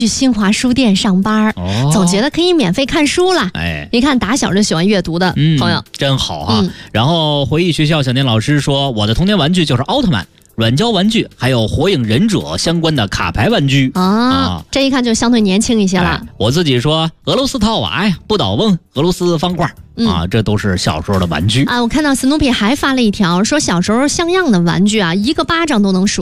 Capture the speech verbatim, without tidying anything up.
去新华书店上班，哦，总觉得可以免费看书了。哎，一看打小就喜欢阅读的朋友， 嗯、真好哈、 嗯。 然后回忆学校，小年老师说，我的童年玩具就是奥特曼、软胶玩具，还有火影忍者相关的卡牌玩具啊，啊这一看就相对年轻一些了。哎、 我自己说俄罗斯套娃呀、不倒翁、俄罗斯方块。嗯、啊，这都是小时候的玩具啊！我看到 Snoopy 还发了一条，说小时候像样的玩具啊，一个巴掌都能数。